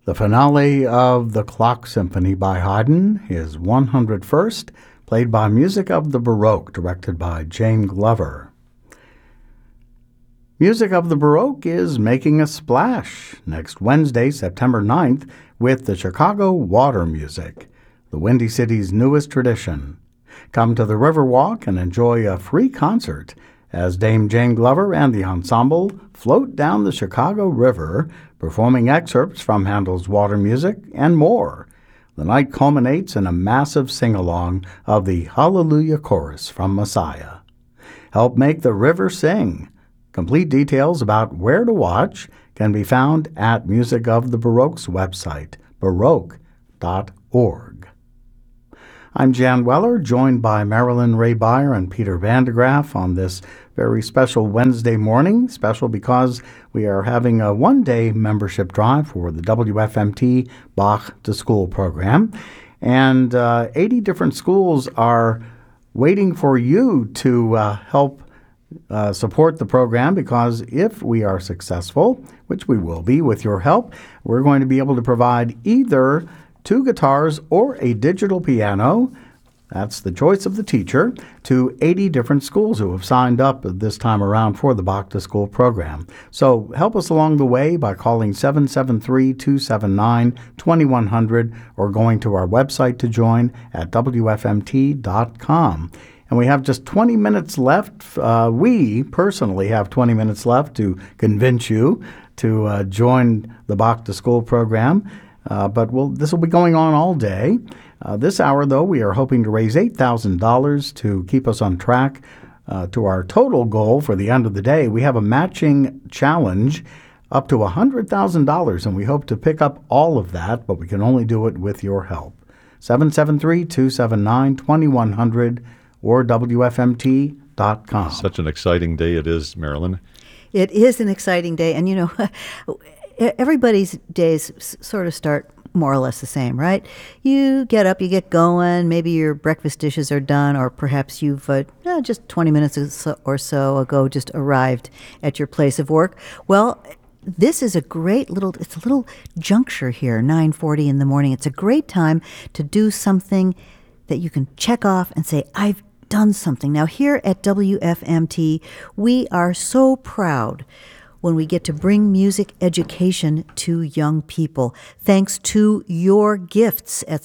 The finale of The Clock Symphony by Haydn, his 101st, played by Music of the Baroque, directed by Jane Glover. Music of the Baroque is making a splash next Wednesday, September 9th, with the Chicago Water Music, the Windy City's newest tradition. Come to the Riverwalk and enjoy a free concert as Dame Jane Glover and the ensemble float down the Chicago River, performing excerpts from Handel's Water Music and more. The night culminates in a massive sing-along of the Hallelujah Chorus from Messiah. Help make the river sing. Complete details about where to watch can be found at Music of the Baroque's website, baroque.org. I'm Jan Weller, joined by Marilyn Ray Beyer and Peter Vandegraff on this very special Wednesday morning. Special because we are having a one-day membership drive for the WFMT Bach to School program. And 80 different schools are waiting for you to help support the program, because if we are successful, which we will be with your help, we're going to be able to provide either 2 guitars or a digital piano, that's the choice of the teacher, to 80 different schools who have signed up this time around for the Bach to School program. So help us along the way by calling 773-279-2100 or going to our website to join at WFMT.com. And we have just 20 minutes left. We personally have 20 minutes left to convince you to join the Bach to School program. But this will be going on all day. This hour, though, we are hoping to raise $8,000 to keep us on track to our total goal for the end of the day. We have a matching challenge up to $100,000, and we hope to pick up all of that, but we can only do it with your help. 773-279-2100 or WFMT.com. Such an exciting day it is, Marilyn. It is an exciting day, and everybody's days sort of start more or less the same, right? You get up, you get going, maybe your breakfast dishes are done, or perhaps you've just 20 minutes or so ago just arrived at your place of work. Well, this is a little juncture here, 9:40 in the morning. It's a great time to do something that you can check off and say, I've done something. Now, here at WFMT, we are so proud when we get to bring music education to young people, thanks to your gifts at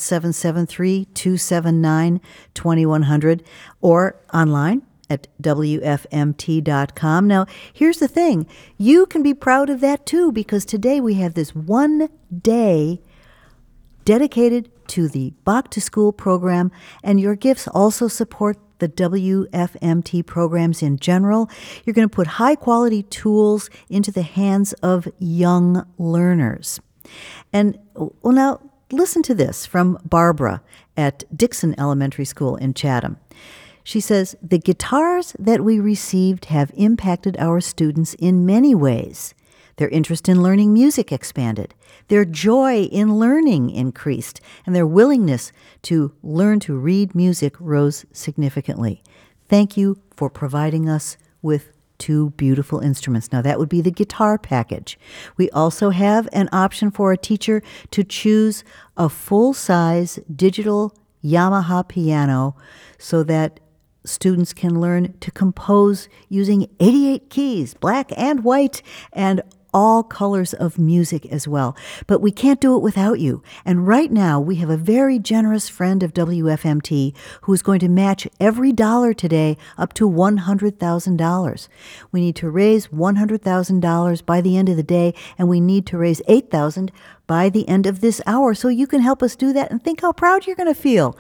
773-279-2100 or online at WFMT.com. Now, here's the thing. You can be proud of that, too, because today we have this one day dedicated to the Bach to School program, and your gifts also support the WFMT programs in general. You're going to put high-quality tools into the hands of young learners. And, well, now, listen to this from Barbara at Dixon Elementary School in Chatham. She says, the guitars that we received have impacted our students in many ways. Their interest in learning music expanded. Their joy in learning increased, and their willingness to learn to read music rose significantly. Thank you for providing us with 2 beautiful instruments. Now, that would be the guitar package. We also have an option for a teacher to choose a full-size digital Yamaha piano so that students can learn to compose using 88 keys, black and white, and all colors of music as well. But we can't do it without you. And right now, we have a very generous friend of WFMT who is going to match every dollar today up to $100,000. We need to raise $100,000 by the end of the day, and we need to raise $8,000 by the end of this hour. So you can help us do that, and think how proud you're going to feel.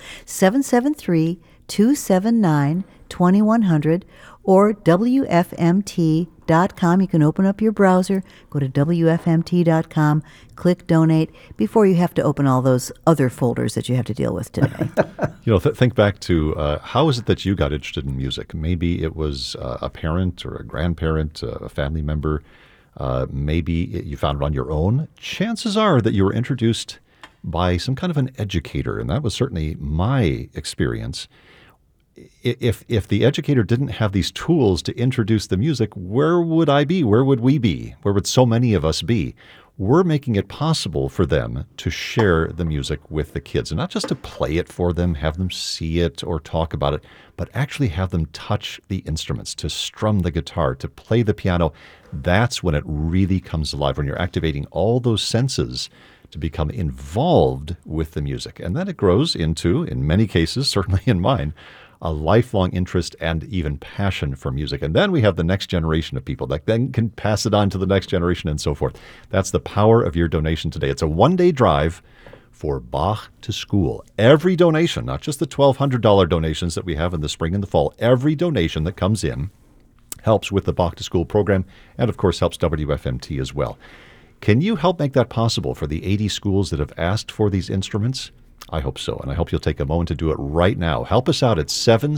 773-279-2100 or WFMT.com. You can open up your browser, go to WFMT.com, click donate before you have to open all those other folders that you have to deal with today. Think back to how is it that you got interested in music? Maybe it was a parent or a grandparent, a family member. Maybe you found it on your own. Chances are that you were introduced by some kind of an educator, and that was certainly my experience. if the educator didn't have these tools to introduce the music, where would I be? Where would we be? Where would so many of us be? We're making it possible for them to share the music with the kids, and not just to play it for them, have them see it or talk about it, but actually have them touch the instruments, to strum the guitar, to play the piano. That's when it really comes alive, when you're activating all those senses to become involved with the music. And then it grows into, in many cases, certainly in mine, a lifelong interest and even passion for music. And then we have the next generation of people that then can pass it on to the next generation and so forth. That's the power of your donation today. It's a one-day drive for Bach to School. Every donation, not just the $1,200 donations that we have in the spring and the fall, every donation that comes in helps with the Bach to School program and, of course, helps WFMT as well. Can you help make that possible for the 80 schools that have asked for these instruments? I hope so, and I hope you'll take a moment to do it right now. Help us out at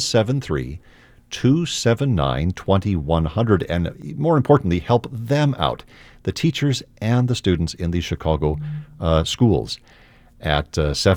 773-279-2100, and more importantly, help them out, the teachers and the students in these Chicago schools, at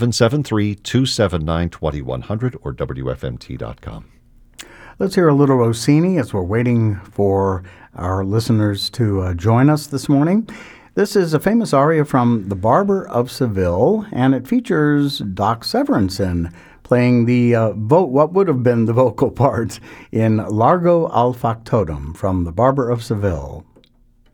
773-279-2100 or WFMT.com. Let's hear a little Rossini as we're waiting for our listeners to join us this morning. This is a famous aria from The Barber of Seville, and it features Doc Severinsen playing the what would have been the vocal parts in Largo al Factotum from The Barber of Seville.